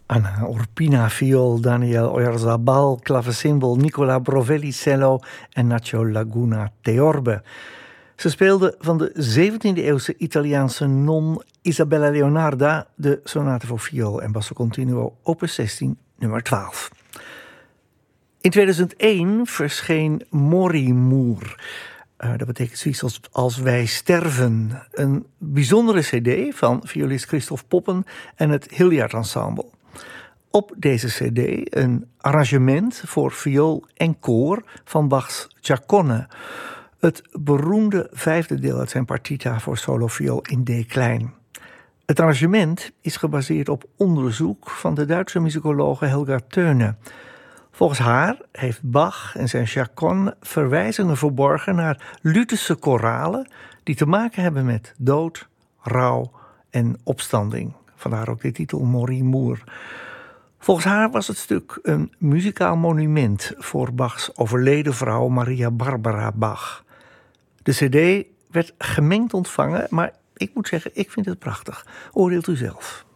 Anna Orpina viool, Daniel Oyarzabal klavecimbal, Nicola Brovelli cello en Nacho Laguna theorbe. Ze speelde van de 17e-eeuwse Italiaanse non Isabella Leonarda de sonate voor viool en basso continuo opus 16 nummer 12. In 2001 verscheen Morimur. Dat betekent zoiets als Wij sterven. Een bijzondere cd van violist Christophe Poppen en het Hilliard Ensemble. Op deze cd een arrangement voor viool en koor van Bachs Giaconne. Het beroemde vijfde deel uit zijn partita voor solo viool in D klein. Het arrangement is gebaseerd op onderzoek van de Duitse muzikologe Helga Teune. Volgens haar heeft Bach en zijn Giaconne verwijzingen verborgen naar Lutherse koralen die te maken hebben met dood, rouw en opstanding. Vandaar ook de titel Morimur. Volgens haar was het stuk een muzikaal monument voor Bachs overleden vrouw Maria Barbara Bach. De cd werd gemengd ontvangen, maar ik moet zeggen, ik vind het prachtig. Oordeelt u zelf.